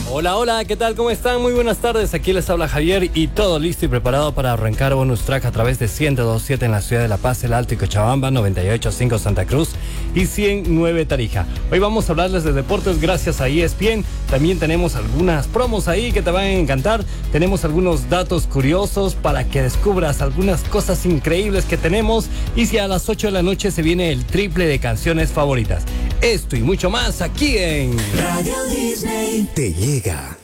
Hola, hola, ¿qué tal? ¿Cómo están? Muy buenas tardes, aquí les habla Javier y todo listo y preparado para arrancar Bonus Track a través de 102.7 en la ciudad de La Paz, El Alto y Cochabamba, 98.5 Santa Cruz y 100.9 Tarija. Hoy vamos a hablarles de deportes gracias a ESPN, también tenemos algunas promos ahí que te van a encantar, tenemos algunos datos curiosos para que descubras algunas cosas increíbles que tenemos y si a las 8 de la noche se viene el triple de canciones favoritas. Esto y mucho más aquí en Radio Disney. Te llega